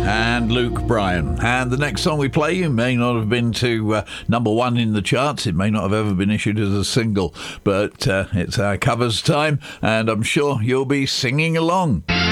and Luke Bryan. And the next song we play you may not have been to number one in the charts. It may not have ever been issued as a single, but it's our covers time, and I'm sure you'll be singing along.